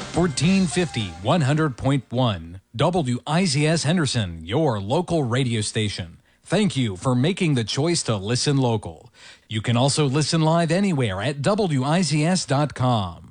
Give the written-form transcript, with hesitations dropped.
1450 100.1 WIZS Henderson, your local radio station. Thank you for making the choice to listen local. You can also listen live anywhere at WIZS.com.